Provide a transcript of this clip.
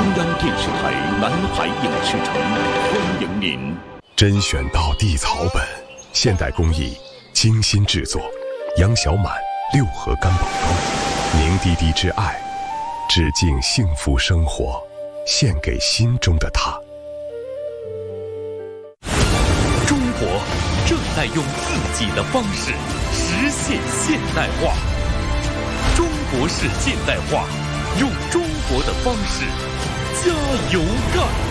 中央电视台南海影视城欢迎您。 甄选到地草本，现代工艺，精心制作，杨小满六合干宝膏，凝滴滴之爱，致敬幸福生活，献给心中的他。 中国正在用自己的方式实现现代化。中国式现代化，用中国的方式加油干！